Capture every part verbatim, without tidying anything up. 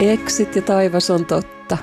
Eksit ja taivas on totta.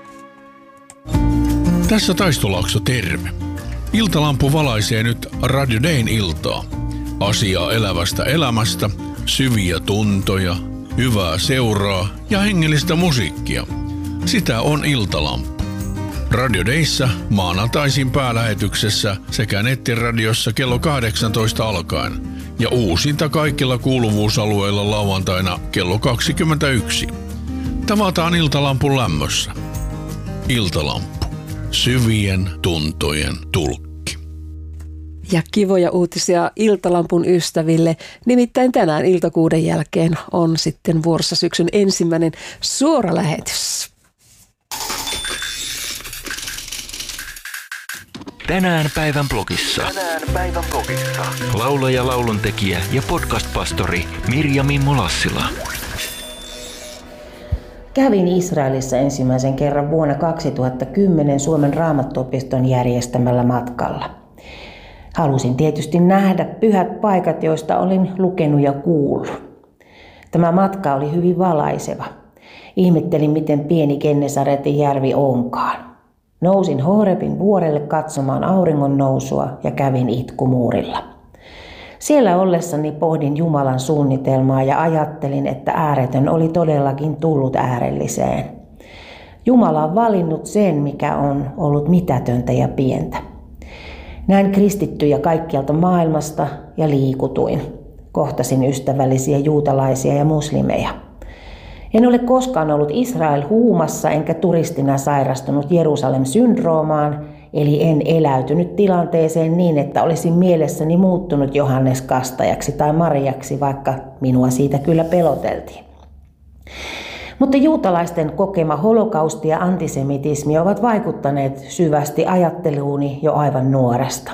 Tässä Taistolaakso, terve. Iltalampu valaisee nyt Radio Dayn iltaa. Asiaa elävästä elämästä, syviä tuntoja, hyvää seuraa ja hengellistä musiikkia. Sitä on Iltalampu. Radio Dayssä maanantaisin päälähetyksessä sekä nettiradiossa kello kahdeksantoista alkaen ja uusinta kaikilla kuuluvuusalueilla lauantaina kello kaksikymmentäyksi. Tavataan Iltalampun lämmössä. Iltalampu. Syvien tuntojen tulkki. Ja kivoja uutisia Iltalampun ystäville. Nimittäin tänään iltakuuden jälkeen on sitten vuorossa syksyn ensimmäinen suora lähetys. Tänään päivän blogissa. Tänään päivän blogissa. Laulaja, lauluntekijä ja podcast-pastori Mirja Mimmo Lassila. Kävin Israelissa ensimmäisen kerran vuonna kaksituhattakymmenen Suomen Raamattuopiston järjestämällä matkalla. Halusin tietysti nähdä pyhät paikat, joista olin lukenut ja kuullut. Tämä matka oli hyvin valaiseva. Ihmettelin, miten pieni Gennesaretin järvi onkaan. Nousin Horebin vuorelle katsomaan auringon nousua ja kävin itkumuurilla. Siellä ollessani pohdin Jumalan suunnitelmaa ja ajattelin, että ääretön oli todellakin tullut äärelliseen. Jumala on valinnut sen, mikä on ollut mitätöntä ja pientä. Näin kristittyjä kaikkialta maailmasta ja liikutuin. Kohtasin ystävällisiä juutalaisia ja muslimeja. En ole koskaan ollut Israel-huumassa enkä turistina sairastunut Jerusalem-syndroomaan, eli en eläytynyt tilanteeseen niin, että olisin mielessäni muuttunut Johannes Kastajaksi tai Mariaksi, vaikka minua siitä kyllä peloteltiin. Mutta juutalaisten kokema holokausti ja antisemitismi ovat vaikuttaneet syvästi ajatteluuni jo aivan nuoresta.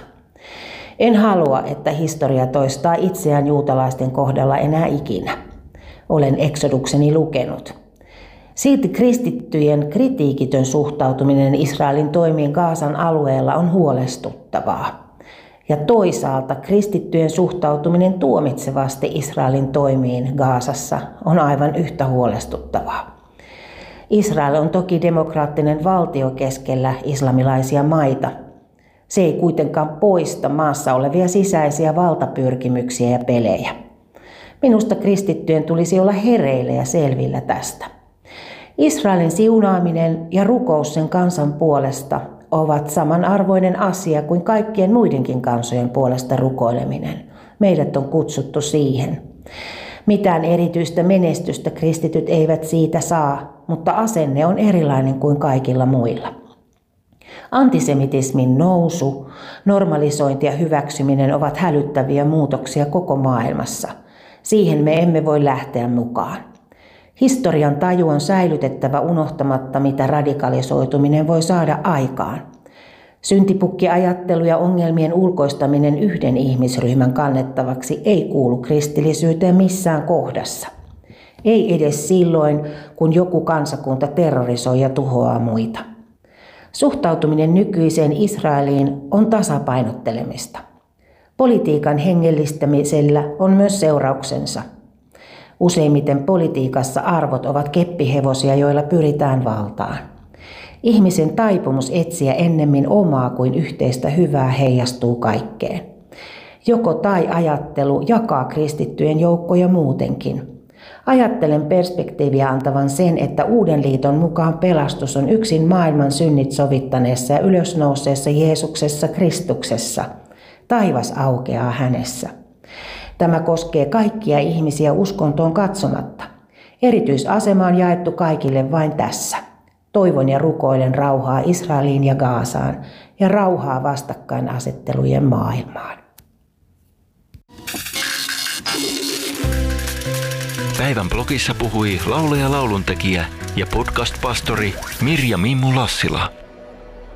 En halua, että historia toistaa itseään juutalaisten kohdalla enää ikinä. Olen Eksodukseni lukenut. Silti kristittyjen kritiikitön suhtautuminen Israelin toimiin Gazan alueella on huolestuttavaa. Ja toisaalta kristittyjen suhtautuminen tuomitsevasti Israelin toimiin Gazassa on aivan yhtä huolestuttavaa. Israel on toki demokraattinen valtio keskellä islamilaisia maita. Se ei kuitenkaan poista maassa olevia sisäisiä valtapyrkimyksiä ja pelejä. Minusta kristittyjen tulisi olla hereillä ja selvillä tästä. Israelin siunaaminen ja rukous sen kansan puolesta ovat samanarvoinen asia kuin kaikkien muidenkin kansojen puolesta rukoileminen. Meidät on kutsuttu siihen. Mitään erityistä menestystä kristityt eivät siitä saa, mutta asenne on erilainen kuin kaikilla muilla. Antisemitismin nousu, normalisointi ja hyväksyminen ovat hälyttäviä muutoksia koko maailmassa. Siihen me emme voi lähteä mukaan. Historian taju on säilytettävä unohtamatta, mitä radikalisoituminen voi saada aikaan. Syntipukkiajattelu ja ongelmien ulkoistaminen yhden ihmisryhmän kannettavaksi ei kuulu kristillisyyteen missään kohdassa. Ei edes silloin, kun joku kansakunta terrorisoi ja tuhoaa muita. Suhtautuminen nykyiseen Israeliin on tasapainottelemista. Politiikan hengellistämisellä on myös seurauksensa. Useimmiten politiikassa arvot ovat keppihevosia, joilla pyritään valtaan. Ihmisen taipumus etsiä ennemmin omaa kuin yhteistä hyvää heijastuu kaikkeen. Joko tai ajattelu jakaa kristittyjen joukkoja muutenkin. Ajattelen perspektiiviä antavan sen, että Uuden liiton mukaan pelastus on yksin maailman synnit sovittaneessa ja ylösnouseessa Jeesuksessa Kristuksessa. Taivas aukeaa hänessä. Tämä koskee kaikkia ihmisiä uskontoon katsomatta. Erityisasema on jaettu kaikille vain tässä. Toivon ja rukoilen rauhaa Israeliin ja Gazaan ja rauhaa vastakkainasettelujen maailmaan. Päivän blogissa puhui laulaja, lauluntekijä ja podcast-pastori Mirja Mimmo Lassila.